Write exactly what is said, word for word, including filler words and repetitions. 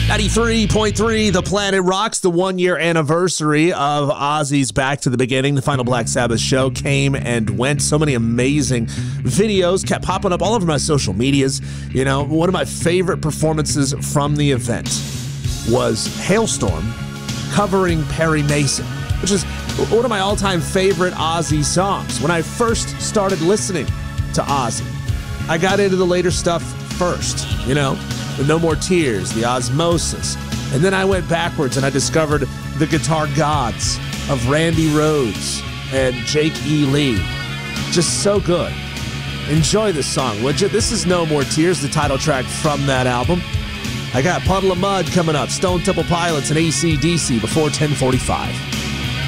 ninety-three point three The Planet Rocks, the one-year anniversary of Ozzy's Back to the Beginning. The final Black Sabbath show came and went. So many amazing videos kept popping up all over my social medias. You know, one of my favorite performances from the event was Hailstorm covering Perry Mason, which is one of my all-time favorite Ozzy songs. When I first started listening to Ozzy, I got into the later stuff first, you know, the No More Tears, the Osmosis. And then I went backwards and I discovered the guitar gods of Randy Rhoads and Jake E. Lee. Just so good. Enjoy this song, would you? This is No More Tears, the title track from that album. I got Puddle of Mud coming up, Stone Temple Pilots and A C D C before ten forty-five.